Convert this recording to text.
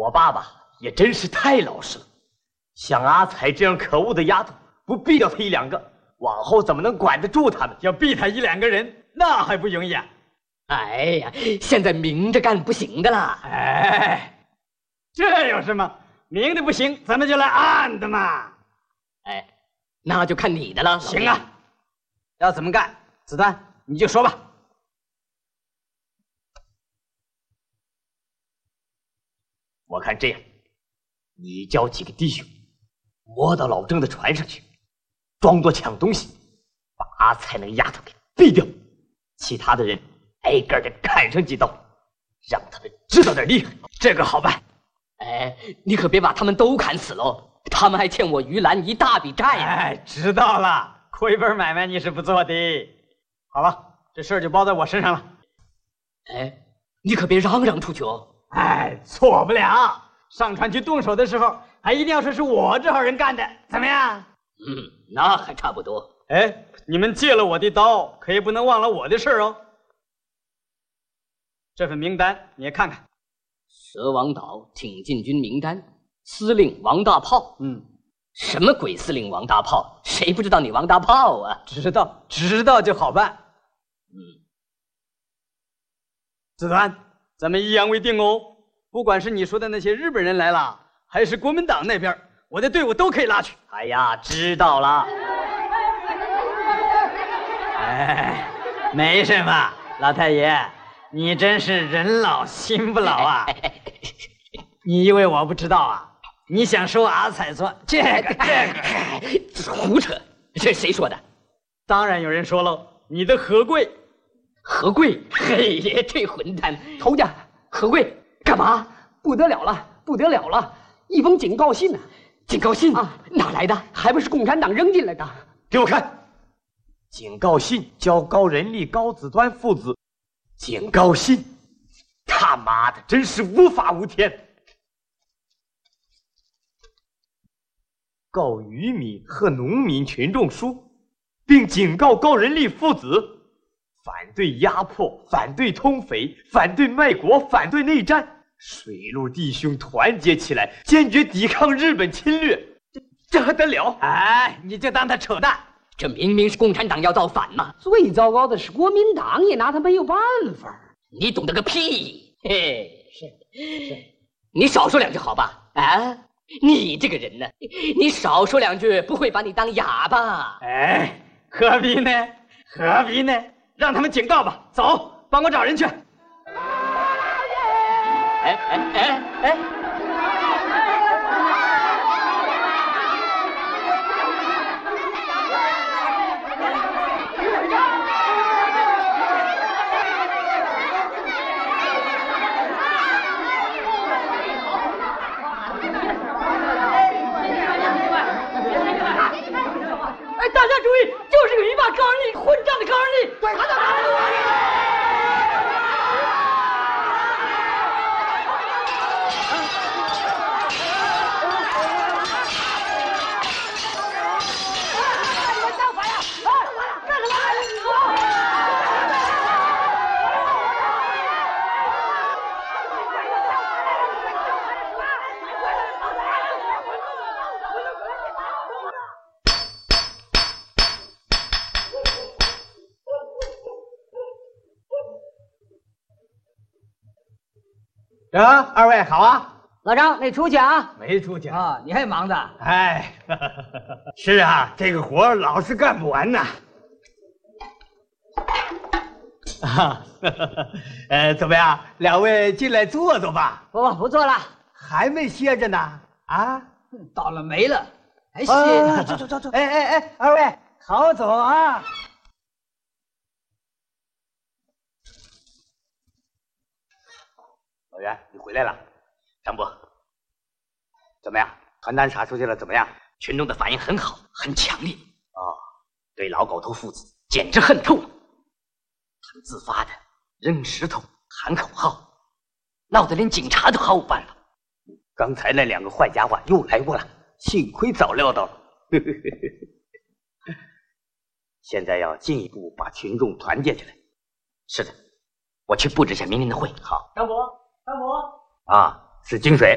我爸爸也真是太老实了，像阿彩这样可恶的丫头，不毙掉他一两个，往后怎么能管得住他们？ 要毙他一两个人，那还不容易啊！ 哎呀，现在明着干不行的啦！ 哎，这有什么？明的不行，咱们就来暗的嘛！ 哎，那就看你的了。 行啊，要怎么干？子端，你就说吧。 我看这样，你叫几个弟兄摸到老郑的船上去，装作抢东西，把阿彩那个丫头给毙掉，其他的人挨个的砍上几刀，让他们知道点厉害。 这个好办。 哎，你可别把他们都砍死喽，他们还欠我于兰一大笔债呀！ 哎，知道了，亏本买卖你是不做的。好了，这事儿就包在我身上了。 哎，你可别嚷嚷出去哦。 哎，错不了，上船去动手的时候，还一定要说是我这号人干的，怎么样？ 那还差不多。 哎，你们借了我的刀，可也不能忘了我的事儿哦。这份名单你也看看。 蛇王岛挺进军名单，司令王大炮。什么鬼司令王大炮？谁不知道你王大炮啊？ 知道就好办。子端，咱们一言为定哦。不管是你说的那些日本人来了，还是国民党那边，我的队伍都可以拉去。 哎呀，知道了。 哎，没什么，老太爷，你真是人老心不老啊！你以为我不知道啊？你想收阿彩做这个？ 胡扯！这谁说的？ 当然有人说喽，你的何贵。 何贵？嘿，这混蛋！头家，何贵干嘛？不得了了，不得了了！一封警告信呢？警告信啊？哪来的？还不是共产党扔进来的？ 给我看！警告信交高仁利、高子端父子。警告信！他妈的，真是无法无天！告渔民和农民群众书，并警告高仁利父子，反对压迫，反对通匪，反对卖国，反对内战，水陆弟兄团结起来，坚决抵抗日本侵略。这还得了？ 哎，你就当他扯淡。 这明明是共产党要造反嘛！ 最糟糕的是国民党也拿他没有办法。 你懂得个屁！嘿，是，你少说两句好吧？啊，你这个人呢，你少说两句不会把你当哑巴。 哎，何必呢？何必呢？让他们警告吧。走，帮我找人去。 哎！ 大家注意，就是个鱼霸高人力，混账的高人力！对，他的高人力！ 二位好啊。 老张，你出去啊？ 没出去啊，你还忙着？ 哎，是啊，这个活老是干不完呐。怎么样？两位进来坐坐吧。 不做了， 还没歇着呢。啊， 倒了霉了，还歇呢？ 走。哎，二位好走啊。 老袁，你回来了。张伯，怎么样？传单撒出去了，怎么样？群众的反应很好，很强烈。对老狗头父子简直恨透了。他们自发的扔石头、喊口号，闹得连警察都毫无办法。刚才那两个坏家伙又来过了，幸亏早料到了。现在要进一步把群众团结起来。是的，我去布置下明天的会。好， 张伯。 是金水。